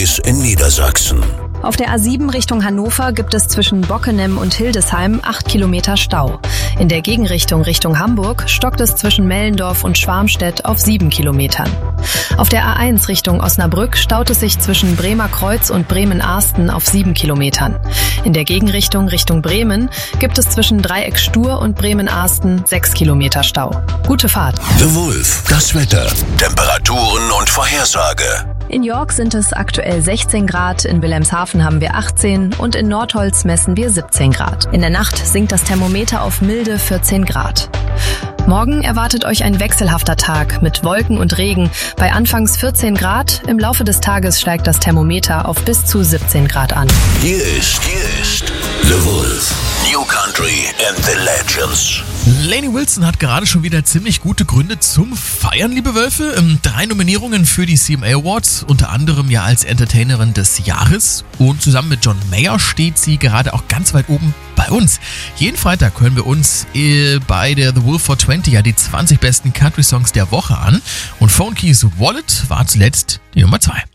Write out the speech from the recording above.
Highways in Niedersachsen. Auf der A7 Richtung Hannover gibt es zwischen Bockenem und Hildesheim 8 Kilometer Stau. In der Gegenrichtung Richtung Hamburg stockt es zwischen Mellendorf und Schwarmstedt auf 7 Kilometern. Auf der A1 Richtung Osnabrück staut es sich zwischen Bremer Kreuz und Bremen-Arsten auf 7 Kilometern. In der Gegenrichtung Richtung Bremen gibt es zwischen Dreieck Stur und Bremen-Arsten 6 Kilometer Stau. Gute Fahrt. The Wolf, das Wetter, Temperaturen und Vorhersage. In York sind es aktuell 16 Grad, in Wilhelmshaven haben wir 18 und in Nordholz messen wir 17 Grad. In der Nacht sinkt das Thermometer auf milde 14 Grad. Morgen erwartet euch ein wechselhafter Tag mit Wolken und Regen. Bei anfangs 14 Grad, im Laufe des Tages steigt das Thermometer auf bis zu 17 Grad an. Hier ist The Wolf. New Country and the Legends. Lainey Wilson hat gerade schon wieder ziemlich gute Gründe zum Feiern, liebe Wölfe. 3 Nominierungen für die CMA Awards, unter anderem ja als Entertainerin des Jahres. Und zusammen mit John Mayer steht sie gerade auch ganz weit oben bei uns. Jeden Freitag hören wir uns bei der The Wolf 420 ja die 20 besten Country-Songs der Woche an. Und Phone Keys Wallet war zuletzt die Nummer 2.